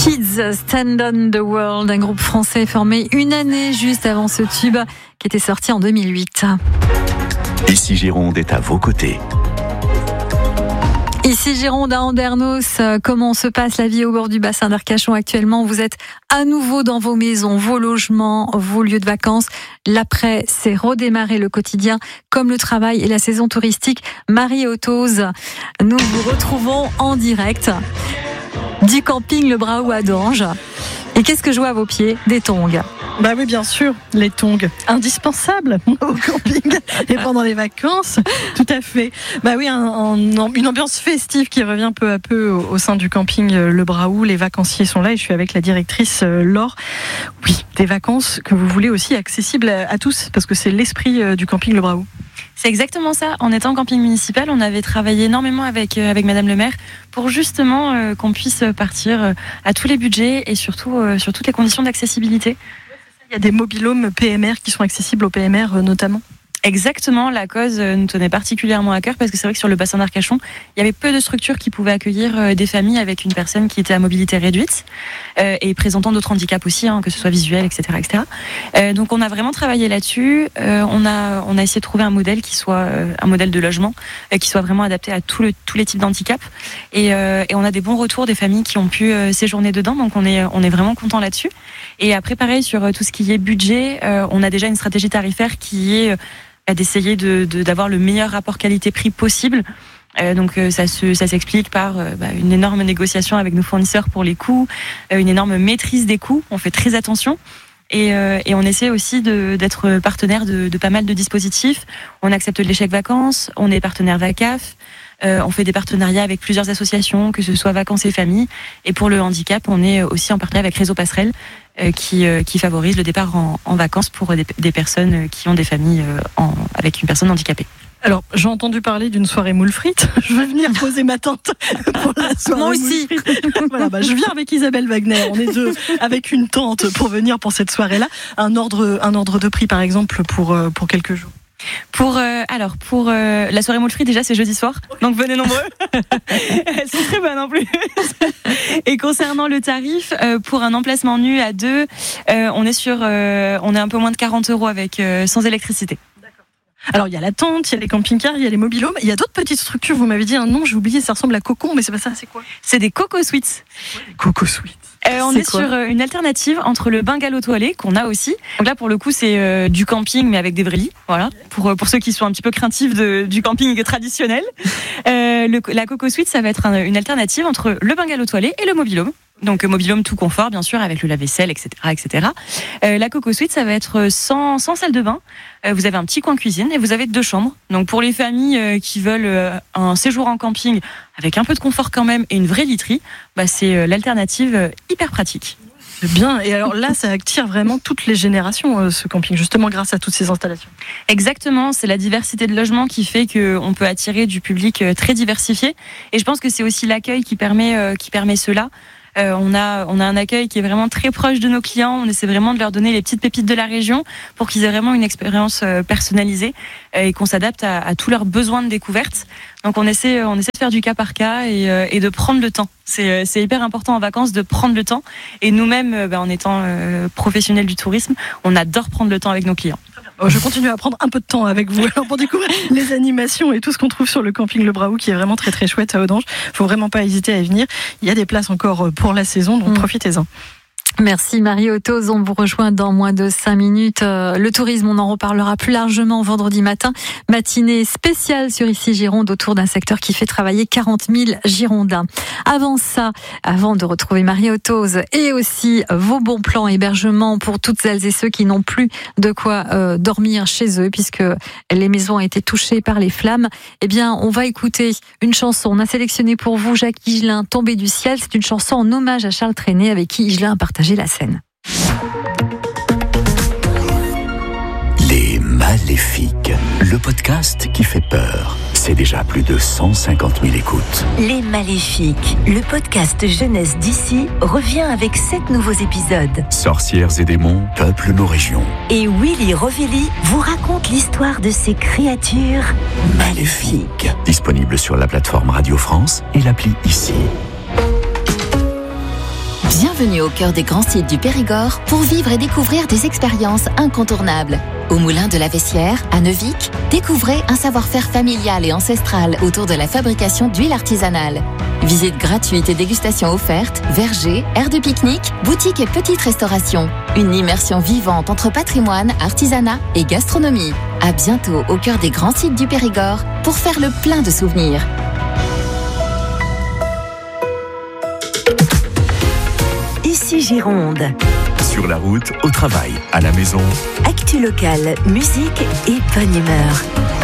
Kids Stand on the World, un groupe français formé une année juste avant ce tube qui était sorti en 2008. Ici Gironde est à vos côtés. Ici Gironde à Andernos, comment se passe la vie au bord du bassin d'Arcachon actuellement? Vous êtes à nouveau dans vos maisons, vos logements, vos lieux de vacances. L'après, c'est redémarrer le quotidien comme le travail et la saison touristique. Marie Ottoz, nous vous retrouvons en direct du camping Le Braou à Dange. Et qu'est-ce que je vois à vos pieds? Des tongs. Bah oui, bien sûr, les tongs, indispensables au camping et pendant les vacances, tout à fait. Bah oui, une ambiance festive qui revient peu à peu au sein du camping Le Braou. Les vacanciers sont là et je suis avec la directrice Laure. Oui, des vacances que vous voulez aussi accessibles à tous, parce que c'est l'esprit du camping Le Braou. C'est exactement ça. En étant camping municipal, on avait travaillé énormément avec Madame le maire pour justement qu'on puisse partir à tous les budgets et surtout sur toutes les conditions d'accessibilité. Il y a des mobilhomes PMR qui sont accessibles aux PMR notamment. Exactement, la cause nous tenait particulièrement à cœur parce que c'est vrai que sur le bassin d'Arcachon, il y avait peu de structures qui pouvaient accueillir des familles avec une personne qui était à mobilité réduite et présentant d'autres handicaps aussi, que ce soit visuel, etc., etc. Donc on a vraiment travaillé là-dessus. On a essayé de trouver un modèle qui soit un modèle de logement qui soit vraiment adapté à tous les types d'handicaps. Et on a des bons retours des familles qui ont pu séjourner dedans. Donc on est vraiment content là-dessus. Et après pareil sur tout ce qui est budget, on a déjà une stratégie tarifaire qui est d'essayer d'avoir le meilleur rapport qualité-prix possible. Donc ça s'explique par une énorme négociation avec nos fournisseurs pour les coûts, une énorme maîtrise des coûts. On fait très attention. Et on essaie aussi d'être partenaire de pas mal de dispositifs. On accepte les chèques vacances, on est partenaire VACAF, on fait des partenariats avec plusieurs associations, que ce soit Vacances et Familles. Et pour le handicap, on est aussi en partenariat avec Réseau Passerelle, qui favorise le départ en vacances pour des personnes qui ont des familles avec une personne handicapée. Alors, j'ai entendu parler d'une soirée moule frites. Je vais venir poser ma tente pour la soirée. Moi aussi. Voilà, je viens avec Isabelle Wagner. On est deux avec une tente pour venir pour cette soirée-là. Un ordre de prix, par exemple, pour quelques jours. Pour la soirée moule frites, déjà c'est jeudi soir, donc venez nombreux. Elles sont très bonnes en plus. Et concernant le tarif, pour un emplacement nu à deux, on est un peu moins de 40 € avec sans électricité. Alors il y a la tente, il y a les camping-cars, il y a les mobilhomes, il y a d'autres petites structures. Vous m'avez dit un nom, j'ai oublié, ça ressemble à Cocon, mais c'est pas ça, c'est quoi? C'est des Coco Suites. Des Coco Suites. On est sur une alternative entre le bungalow toilé qu'on a aussi. Donc là pour le coup c'est du camping mais avec des vrais lits. Voilà, pour ceux qui sont un petit peu craintifs du camping traditionnel. La Coco Suite, ça va être une alternative entre le bungalow toilé et le mobilhome. Donc mobilhome tout confort bien sûr avec le lave-vaisselle, etc. La Coco Suite, ça va être sans salle de bain. Vous avez un petit coin cuisine et vous avez 2 chambres. Donc pour les familles qui veulent un séjour en camping avec un peu de confort quand même et une vraie literie, c'est l'alternative hyper pratique. C'est bien. Et alors là, ça attire vraiment toutes les générations, ce camping, justement grâce à toutes ces installations. Exactement, c'est la diversité de logements qui fait qu'on peut attirer du public très diversifié. Et je pense que c'est aussi l'accueil qui permet cela. On a un accueil qui est vraiment très proche de nos clients. On essaie vraiment de leur donner les petites pépites de la région pour qu'ils aient vraiment une expérience personnalisée et qu'on s'adapte à tous leurs besoins de découverte. Donc on essaie de faire du cas par cas et de prendre le temps. C'est hyper important en vacances de prendre le temps. Et nous-mêmes, en étant professionnels du tourisme, on adore prendre le temps avec nos clients. Je continue à prendre un peu de temps avec vous alors pour découvrir les animations et tout ce qu'on trouve sur le camping Le Braou qui est vraiment très très chouette à Audange. Faut vraiment pas hésiter à y venir. Il y a des places encore pour la saison, donc profitez-en. Merci Marie Ottoz, on vous rejoint dans moins de 5 minutes. Le tourisme, on en reparlera plus largement vendredi matin. Matinée spéciale sur Ici Gironde autour d'un secteur qui fait travailler 40 000 Girondins. Avant de retrouver Marie Ottoz et aussi vos bons plans hébergement pour toutes celles et ceux qui n'ont plus de quoi dormir chez eux puisque les maisons ont été touchées par les flammes, on va écouter une chanson. On a sélectionné pour vous Jacques Higelin, Tombé du ciel. C'est une chanson en hommage à Charles Trenet avec qui Higelin a partagé la scène. Les Maléfiques, le podcast qui fait peur. C'est déjà plus de 150 000 écoutes. Les Maléfiques, le podcast jeunesse d'ici, revient avec 7 nouveaux épisodes. Sorcières et démons peuplent nos régions. Et Willy Rovelli vous raconte l'histoire de ces créatures maléfiques. Disponible sur la plateforme Radio France et l'appli Ici. Bienvenue Bienvenue au cœur des grands sites du Périgord pour vivre et découvrir des expériences incontournables. Au Moulin de la Vessière, à Neuvic, découvrez un savoir-faire familial et ancestral autour de la fabrication d'huile artisanale. Visite gratuite et dégustation offerte, vergers, aires de pique-nique, boutiques et petites restaurations. Une immersion vivante entre patrimoine, artisanat et gastronomie. À bientôt au cœur des grands sites du Périgord pour faire le plein de souvenirs. Ici Gironde. Sur la route, au travail, à la maison. Actu locale, musique et bonne humeur.